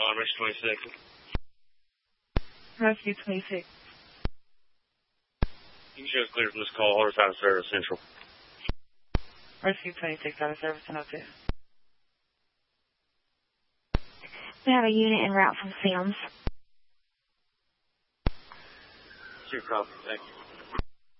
on Rescue 26. Rescue 26. You can show us clear from this call. Orders out of service, Central. Rescue 26 out of service and up to. We have a unit en route from Sims. Sure, problem. Thank you.